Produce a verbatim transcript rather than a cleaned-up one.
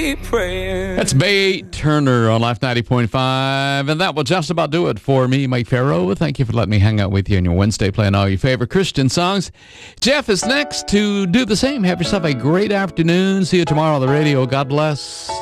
That's Mae Turner on Life ninety point five, and that will just about do it for me, Mike Farrow. Thank you for letting me hang out with you on your Wednesday, playing all your favorite Christian songs. Jeff is next to do the same. Have yourself a great afternoon. See you tomorrow on the radio. God bless.